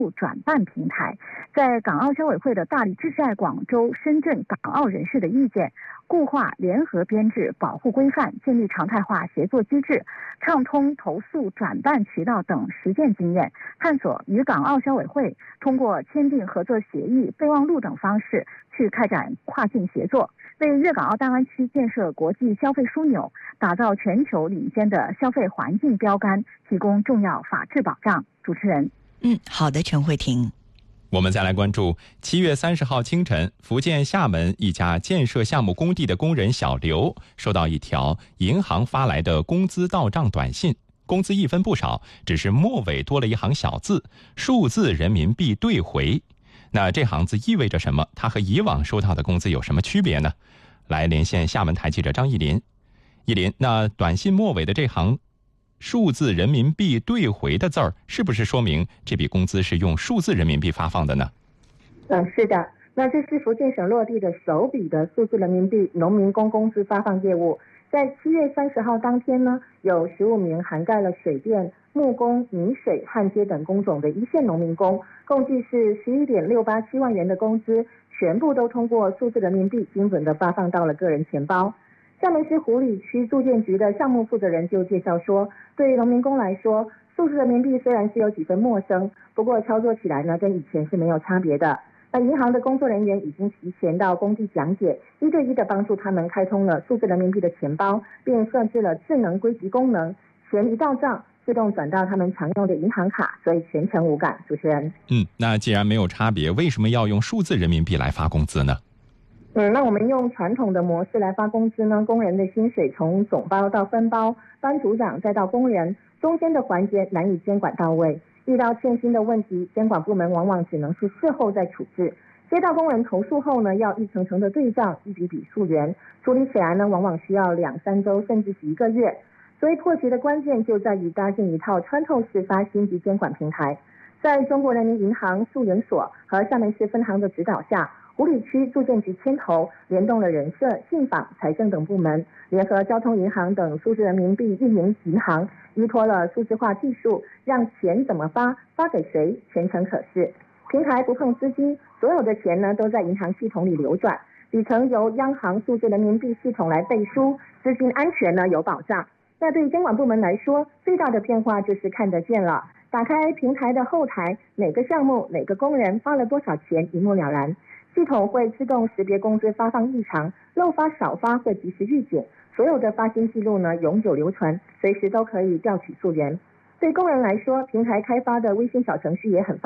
转办平台，在港澳消委会的大力支持，广州、深圳港澳人士的意见，固化联合编制保护规范，建立常态化协作机制，畅通投诉转办渠道等实践经验，探索与港澳消委会通过签订合作协议、备忘录等方式去开展跨境协作，为粤港澳大湾区建设国际消费枢纽，打造全球领先的消费环境标杆，提供重要法治保障。主持人， 好的，陈慧婷。 我们再来关注7月30号清晨，福建厦门一家建设项目工地的工人小刘收到一条银行发来的工资到账短信，工资一分不少，只是末尾多了一行小字，数字人民币兑回。那这行字意味着什么？它和以往收到的工资有什么区别呢？来连线厦门台记者张艺林。艺林，那短信末尾的这行数字人民币兑回的字儿，是不是说明这笔工资是用数字人民币发放的呢？ 是的，那这是福建省落地的首笔的数字人民币农民工工资发放业务。在7月30号当天呢，有15名涵盖了水电、木工、泥水、焊接等工种的一线农民工，共计是11.687万元的工资，全部都通过数字人民币精准的发放到了个人钱包。厦门市湖里区住建局的项目负责人就介绍说，对于农民工来说，数字人民币虽然是有几分陌生，不过操作起来呢，跟以前是没有差别的。那银行的工作人员已经提前到工地讲解，一对一的帮助他们开通了数字人民币的钱包，并设置了智能归集功能，钱一到账自动转到他们常用的银行卡，所以全程无感。主持人， 那既然没有差别，为什么要用数字人民币来发工资呢？ 那我们用传统的模式来发工资呢，工人的薪水从总包到分包，班组长再到工人，中间的环节难以监管到位，遇到欠薪的问题，监管部门往往只能是事后再处置。接到工人投诉后呢，要一层层的对账，一笔笔溯源，处理起来呢，往往需要2-3周，甚至是1个月。所以破局的关键就在于搭建一套穿透式发薪及监管平台。在中国人民银行数研所和厦门市分行的指导下，湖里区住建局牵头，联动了人社、信访、财政等部门，联合交通银行等数字人民币运营银行，依托了数字化技术，让钱怎么发，发给谁，全程可视。平台不碰资金，所有的钱呢都在银行系统里流转，底层由央行数字人民币系统来背书，资金安全呢有保障。那对监管部门来说，最大的变化就是看得见了，打开平台的后台，哪个项目、哪个工人发了多少钱，一目了然。系统会自动识别工资发放异常，漏发少发会及时预警，所有的发薪记录呢永久留存，随时都可以调取溯源。对工人来说，平台开发的微信小程序也很方便。